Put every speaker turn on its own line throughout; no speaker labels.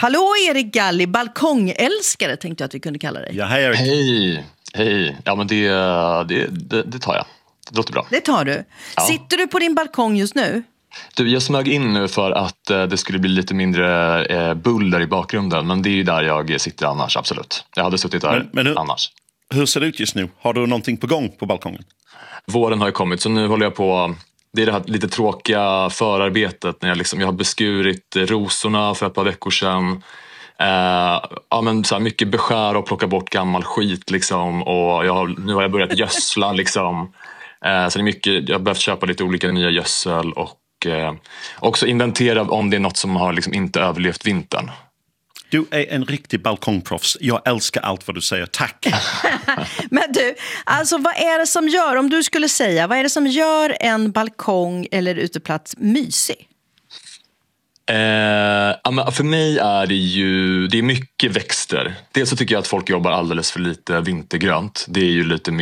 Hallå Erik Galli, balkongälskare tänkte jag att vi kunde kalla dig.
Ja, hej Erik.
Hej. Ja, men det tar jag. Det låter bra.
Det tar du.
Ja.
Sitter du på din balkong just nu?
Du, jag smög in nu för att det skulle bli lite mindre buller i bakgrunden. Men det är ju där jag sitter annars, absolut. Jag hade suttit där annars.
Hur ser det ut just nu? Har du någonting på gång på balkongen?
Våren har ju kommit, så nu håller jag på. Det är det här lite tråkiga förarbetet när jag har beskurit rosorna för ett par veckor sedan. Ja, men så här mycket beskära och plocka bort gammal skit liksom. Och nu har jag börjat gödsla liksom. Så det är mycket, jag har behövt köpa lite olika nya gödsel och också inventera om det är något som har liksom inte överlevt vintern.
Du är en riktig balkongproffs. Jag älskar allt vad du säger. Tack.
Men du, alltså vad är det som gör, om du skulle säga, vad är det som gör en balkong eller uteplats mysig?
Men för mig är det är mycket växter. Dels så tycker jag att folk jobbar alldeles för lite vintergrönt. Det är ju lite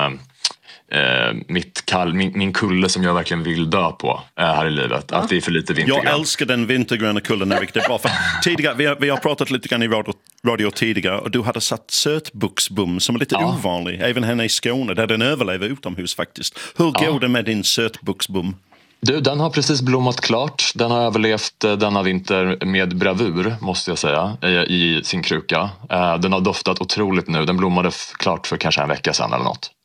min kulle som jag verkligen vill dö på här i livet. Ja. Att det är för lite vintergrönt.
Jag älskar den vintergröna kullen, Erik. Det är bra. För tidigare, vi har pratat lite grann i radio tidigare och du hade satt sötbuxbom som är lite ovanlig. Även henne i Skåne där den överlever utomhus faktiskt. Hur går det med din sötbuxbom?
Du, den har precis blommat klart. Den har överlevt denna vinter med bravur, måste jag säga, i sin kruka. Den har doftat otroligt nu. Den blommade klart för kanske en vecka sedan eller något.